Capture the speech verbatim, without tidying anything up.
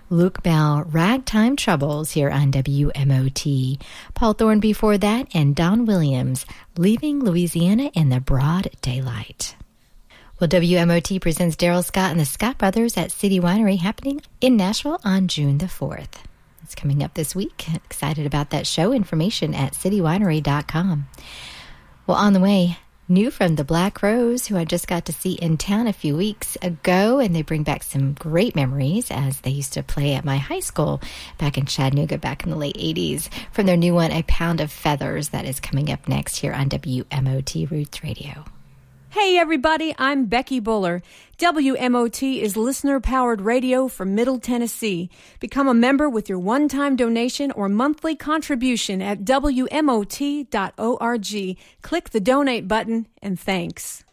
Luke Bell, Ragtime Troubles here on W M O T. Paul Thorne before that, and Don Williams, Leaving Louisiana in the Broad Daylight. Well, W M O T presents Daryl Scott and the Scott Brothers at City Winery, happening in Nashville on June the fourth. It's coming up this week. Excited about that show. Information at city winery dot com. Well, on the way, new from the Black Rose, who I just got to see in town a few weeks ago, and they bring back some great memories as they used to play at my high school back in Chattanooga back in the late eighties. From their new one, A Pound of Feathers, that is coming up next here on W M O T Roots Radio. Hey everybody, I'm Becky Buller. W M O T is listener-powered radio from Middle Tennessee. Become a member with your one-time donation or monthly contribution at W M O T dot org. Click the donate button, and thanks.